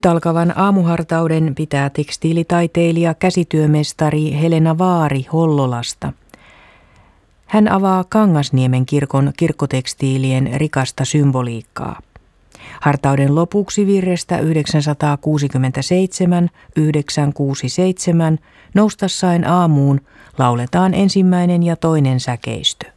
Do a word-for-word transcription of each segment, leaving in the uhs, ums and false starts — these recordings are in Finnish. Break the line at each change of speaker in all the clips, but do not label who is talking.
Alkavan aamuhartauden pitää tekstiilitaiteilija käsityömestari Helena Vaari Hollolasta. Hän avaa Kangasniemen kirkon kirkkotekstiilien rikasta symboliikkaa. Hartauden lopuksi virrestä yhdeksänsataakuusikymmentäseitsemän yhdeksänsataakuusikymmentäseitsemän Noustassain aamuun lauletaan ensimmäinen ja toinen säkeistö.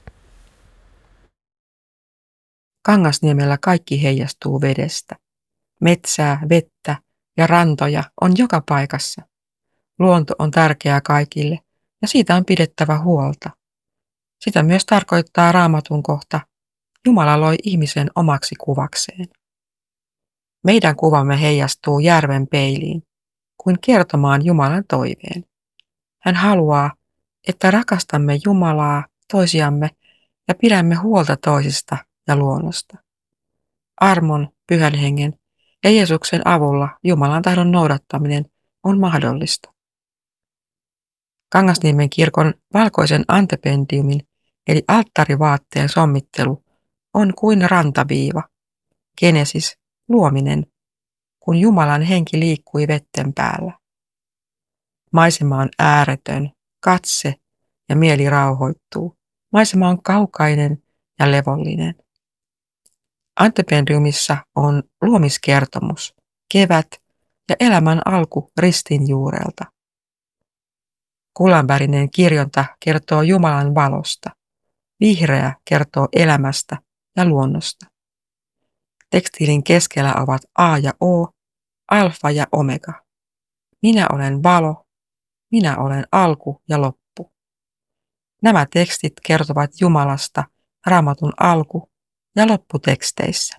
Kangasniemellä kaikki heijastuu vedestä. Metsää, vettä ja rantoja on joka paikassa. Luonto on tärkeää kaikille ja siitä on pidettävä huolta. Sitä myös tarkoittaa Raamatun kohta, Jumala loi ihmisen omaksi kuvakseen. Meidän kuvamme heijastuu järven peiliin, kuin kertomaan Jumalan toiveen. Hän haluaa, että rakastamme Jumalaa, toisiamme ja pidämme huolta toisista ja luonnosta. Armon, Pyhän Hengen ja Jeesuksen avulla Jumalan tahdon noudattaminen on mahdollista. Kangasniemen kirkon valkoisen antependiumin eli alttarivaatteen sommittelu on kuin rantaviiva, Genesis, luominen, kun Jumalan henki liikkui vetten päällä. Maisema on ääretön, katse ja mieli rauhoittuu. Maisema on kaukainen ja levollinen. Antependiumissa on luomiskertomus, kevät ja elämän alku ristin juurelta. Kullanvärinen kirjonta kertoo Jumalan valosta. Vihreä kertoo elämästä ja luonnosta. Tekstiilin keskellä ovat A ja O, alfa ja omega. Minä olen valo, minä olen alku ja loppu. Nämä tekstit kertovat Jumalasta Raamatun alku- ja lopputeksteissä.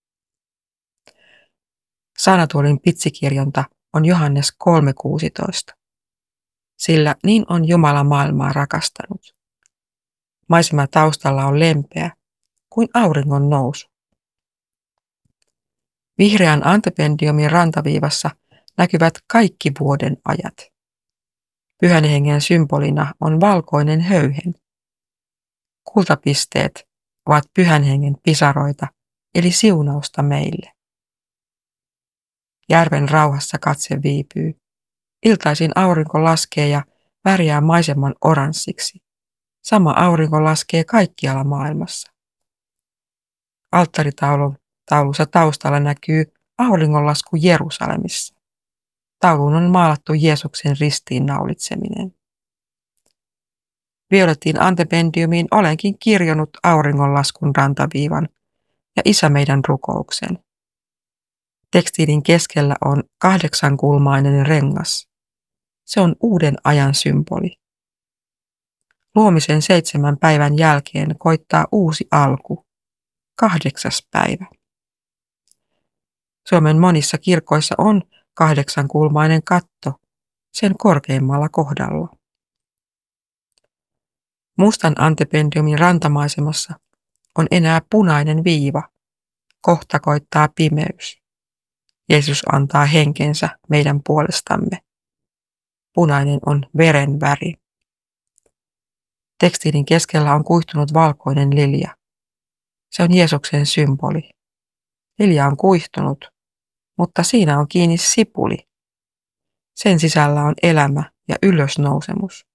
Saarnatuolin pitsikirjonta on Johannes kolme kuusitoista. Sillä niin on Jumala maailmaa rakastanut. Maisema taustalla on lempeä kuin auringon nousu. Vihreän antependiumin rantaviivassa näkyvät kaikki vuoden ajat. Pyhän Hengen symbolina on valkoinen höyhen. Kultapisteet ovat Pyhän Hengen pisaroita, eli siunausta meille. Järven rauhassa katse viipyy. Iltaisin aurinko laskee ja värjää maiseman oranssiksi. Sama aurinko laskee kaikkialla maailmassa. Alttaritaulun taulussa taustalla näkyy auringonlasku Jerusalemissa. Tauluun on maalattu Jeesuksen ristiinnaulitseminen. Violettiin antependiumiin olenkin kirjonnut auringonlaskun rantaviivan ja Isä meidän rukouksen. Tekstiilin keskellä on kahdeksankulmainen rengas. Se on uuden ajan symboli. Luomisen seitsemän päivän jälkeen koittaa uusi alku, kahdeksas päivä. Suomen monissa kirkoissa on kahdeksankulmainen katto sen korkeimmalla kohdalla. Mustan antependiumin rantamaisemassa on enää punainen viiva. Kohta koittaa pimeys. Jeesus antaa henkensä meidän puolestamme. Punainen on veren väri. Tekstiilin keskellä on kuihtunut valkoinen lilja. Se on Jeesuksen symboli. Lilja on kuihtunut, mutta siinä on kiinni sipuli. Sen sisällä on elämä ja ylösnousemus.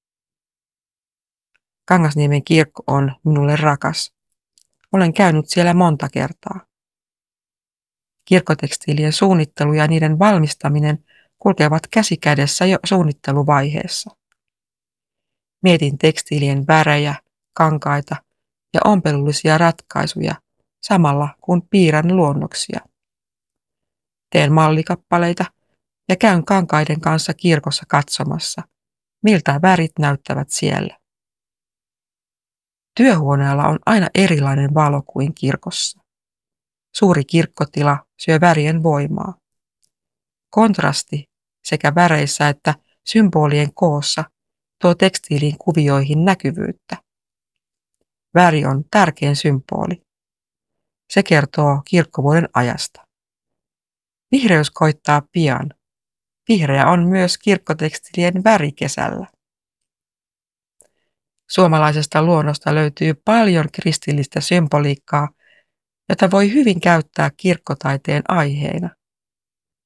Kangasniemen kirkko on minulle rakas. Olen käynyt siellä monta kertaa. Kirkkotekstiilien suunnittelu ja niiden valmistaminen kulkevat käsi kädessä jo suunnitteluvaiheessa. Mietin tekstiilien värejä, kankaita ja ompelullisia ratkaisuja samalla kun piirrän luonnoksia. Teen mallikappaleita ja käyn kankaiden kanssa kirkossa katsomassa, miltä värit näyttävät siellä. Työhuoneella on aina erilainen valo kuin kirkossa. Suuri kirkkotila syö värien voimaa. Kontrasti sekä väreissä että symbolien koossa tuo tekstiilin kuvioihin näkyvyyttä. Väri on tärkein symboli. Se kertoo kirkkovuoden ajasta. Vihreys koittaa pian. Vihreä on myös kirkkotekstiilien väri kesällä. Suomalaisesta luonnosta löytyy paljon kristillistä symboliikkaa, jota voi hyvin käyttää kirkkotaiteen aiheena.